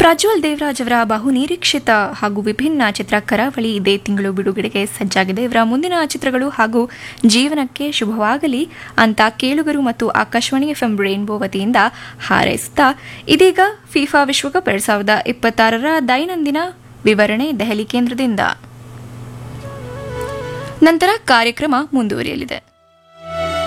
ಪ್ರಜ್ವಲ್ ದೇವರಾಜ್ ಅವರ ಬಹುನಿರೀಕ್ಷಿತ ಹಾಗೂ ವಿಭಿನ್ನ ಚಿತ್ರ ಕರಾವಳಿ ಇದೇ ತಿಂಗಳು ಬಿಡುಗಡೆಗೆ ಸಜ್ಜಾಗಿದೆ. ಇವರ ಮುಂದಿನ ಚಿತ್ರಗಳು ಹಾಗೂ ಜೀವನಕ್ಕೆ ಶುಭವಾಗಲಿ ಅಂತ ಕೇಳುಗರು ಮತ್ತು ಆಕಾಶವಾಣಿ ಎಫ್ಎಂ ರೇನ್ಬೋ ವತಿಯಿಂದ ಹಾರೈಸುತ್ತಾ ಇದೀಗ ಫಿಫಾ ವಿಶ್ವಕಪ್ 2026ರ ದೈನಂದಿನ ವಿವರಣೆ ದೆಹಲಿ ಕೇಂದ್ರದಿಂದ. ನಂತರ ಕಾರ್ಯಕ್ರಮ ಮುಂದುವರಿಯಲಿದೆ.